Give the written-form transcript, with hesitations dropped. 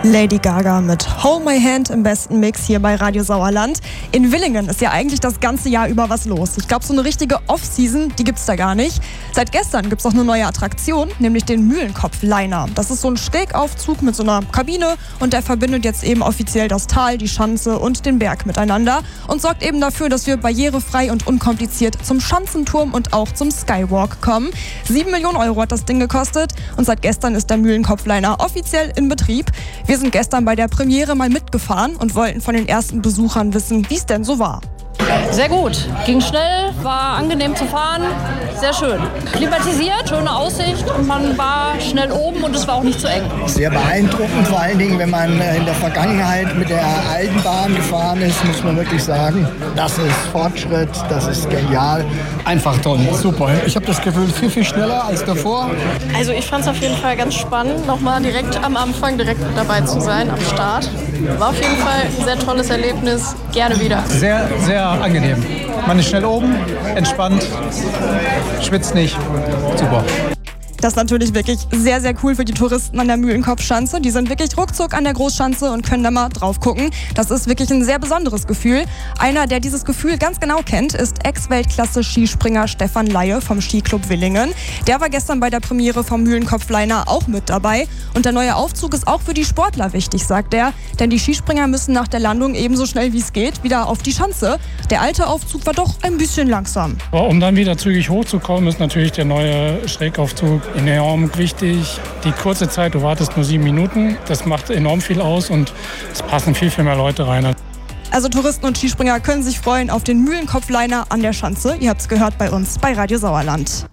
Lady Gaga mit Hold My Hand im besten Mix hier bei Radio Sauerland. In Villingen ist ja eigentlich das ganze Jahr über was los. Ich glaube, so eine richtige Off-Season, die gibt's da gar nicht. Seit gestern gibt's auch eine neue Attraktion, nämlich den Mühlenkopf-Liner. Das ist so ein Stegaufzug mit so einer Kabine und der verbindet jetzt eben offiziell das Tal, die Schanze und den Berg miteinander und sorgt eben dafür, dass wir barrierefrei und unkompliziert zum Schanzenturm und auch zum Skywalk kommen. 7 Millionen Euro hat das Ding gekostet und seit gestern ist der Mühlenkopf-Liner offiziell in Betrieb. Wir sind gestern bei der Premiere mal mitgefahren und wollten von den ersten Besuchern wissen, wie es denn so war. Sehr gut, ging schnell, war angenehm zu fahren, sehr schön. Klimatisiert, schöne Aussicht und man war schnell oben und es war auch nicht zu eng. Sehr beeindruckend, vor allen Dingen, wenn man in der Vergangenheit mit der alten Bahn gefahren ist, muss man wirklich sagen, das ist Fortschritt, das ist genial. Einfach toll, super. Ich habe das Gefühl, viel schneller als davor. Also ich fand es auf jeden Fall ganz spannend, nochmal direkt am Anfang direkt dabei zu sein, am Start. War auf jeden Fall ein sehr tolles Erlebnis, gerne wieder. Sehr, sehr angenehm. Man ist schnell oben, entspannt, schwitzt nicht. Super. Das ist natürlich wirklich sehr, sehr cool für die Touristen an der Mühlenkopfschanze. Die sind wirklich ruckzuck an der Großschanze und können da mal drauf gucken. Das ist wirklich ein sehr besonderes Gefühl. Einer, der dieses Gefühl ganz genau kennt, ist Ex-Weltklasse-Skispringer Stefan Laie vom Skiclub Villingen. Der war gestern bei der Premiere vom Mühlenkopf-Liner auch mit dabei. Und der neue Aufzug ist auch für die Sportler wichtig, sagt er. Denn die Skispringer müssen nach der Landung ebenso schnell wie es geht wieder auf die Schanze. Der alte Aufzug war doch ein bisschen langsam. Um dann wieder zügig hochzukommen, ist natürlich der neue Schrägaufzug enorm wichtig. Die kurze Zeit, du wartest nur 7 Minuten, das macht enorm viel aus und es passen viel mehr Leute rein. Also Touristen und Skispringer können sich freuen auf den Mühlenkopf-Liner an der Schanze. Ihr habt es gehört bei uns bei Radio Sauerland.